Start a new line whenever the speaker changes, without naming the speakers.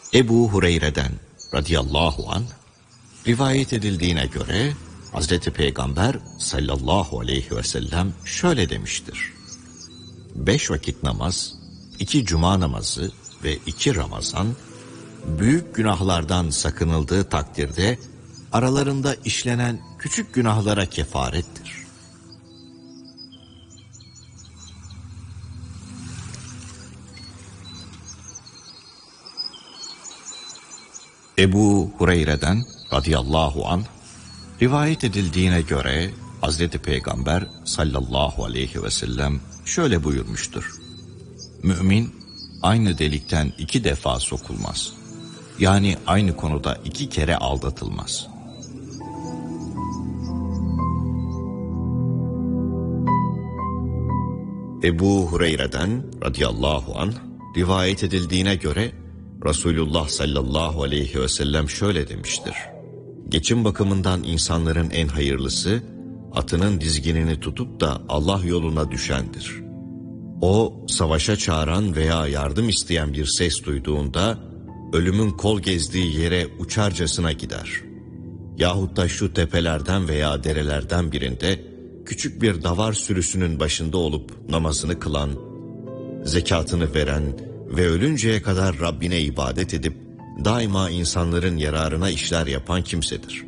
Ebu Hureyre'den radıyallahu anh rivayet edildiğine göre Hazreti Peygamber sallallahu aleyhi ve sellem şöyle demiştir: 5 vakit namaz, 2 cuma namazı ve 2 Ramazan, büyük günahlardan sakınıldığı takdirde aralarında işlenen küçük günahlara kefarettir. Ebu Hureyre'den radıyallahu anh rivayet edildiğine göre Hazreti Peygamber sallallahu aleyhi ve sellem şöyle buyurmuştur: Mümin aynı delikten 2 defa sokulmaz. Yani aynı konuda 2 kere aldatılmaz. Ebu Hureyre'den radıyallahu anh rivayet edildiğine göre Resulullah sallallahu aleyhi ve sellem şöyle demiştir: Geçim bakımından insanların en hayırlısı, atının dizginini tutup da Allah yoluna düşendir. O, savaşa çağıran veya yardım isteyen bir ses duyduğunda, ölümün kol gezdiği yere uçarcasına gider. Yahut da şu tepelerden veya derelerden birinde, küçük bir davar sürüsünün başında olup namazını kılan, zekatını veren ve ölünceye kadar Rabbine ibadet edip, daima insanların yararına işler yapan kimsedir.